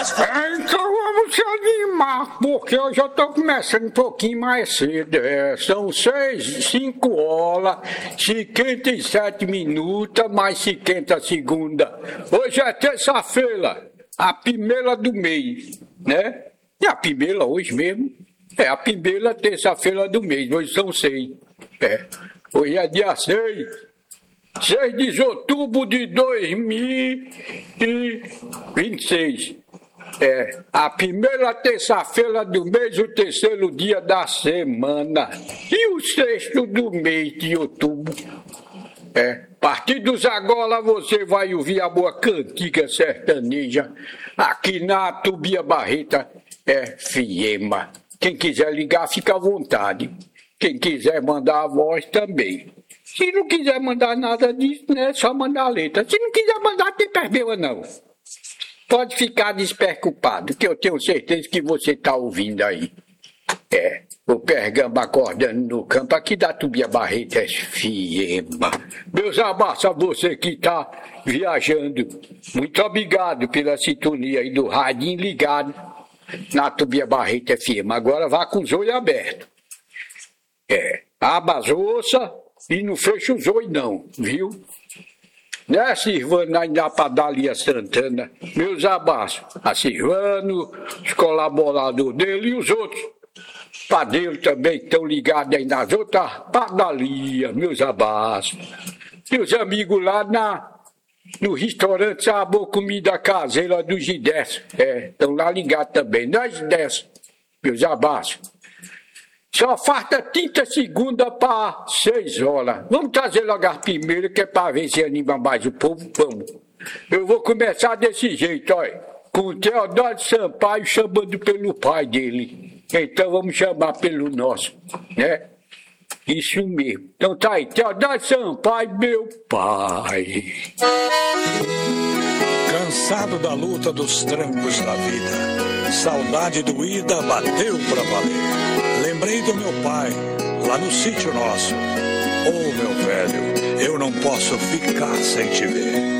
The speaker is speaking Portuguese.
Então vamos se animar, porque eu já estou começando um pouquinho mais cedo. São 5 horas, 57 minutos, mais 50 segundos. Hoje é terça-feira, a primeira do mês, né? E a primeira hoje mesmo? É a primeira terça-feira do mês, hoje são 6. Hoje é dia 6 de outubro de 2026. A primeira terça-feira do mês, o terceiro dia da semana. E o sexto do mês de outubro. A partir dos agora você vai ouvir a boa cantiga sertaneja aqui na Tubia Barreta FM. Quem quiser ligar, fica à vontade. Quem quiser mandar a voz também. Se não quiser mandar nada disso, né, é só mandar a letra. Se não quiser mandar, tem problema não. Pode ficar despreocupado, que eu tenho certeza que você está ouvindo aí. O Pergamba acordando no campo aqui da Tubia Barreta FM. Meus abraços a você que está viajando. Muito obrigado pela sintonia aí do radinho ligado na Tubia Barreta FM. Agora vá com os olhos abertos. Aba as ossas e não fecha os olhos não, viu? Né, Silvano, aí na Padaria Santana, meus abraços a Silvano, os colaboradores dele e os outros padeiros também que estão ligados aí nas outras padarias, meus abraços. E os amigos lá no restaurante Sabor Comida Caseira do Gidés, estão lá ligados também, nós Gidés, meus abraços. Só falta 30 segundos para 6 horas. Vamos trazer logo as primeiras, que é para ver se anima mais o povo. Vamos. Eu vou começar desse jeito, olha. Com o Teodoro Sampaio chamando pelo pai dele. Então vamos chamar pelo nosso, né? Isso mesmo. Então tá aí, Teodoro Sampaio, meu pai. Cansado da luta dos trancos da vida. Saudade doída bateu pra valer. Lembrei do meu pai, lá no sítio nosso. Meu velho, eu não posso ficar sem te ver.